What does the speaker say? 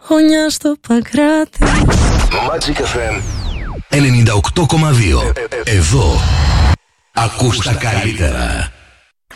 Χωνιά στο Παγκράτη. Magic FM 98,2. Εδώ ακούς τα καλύτερα.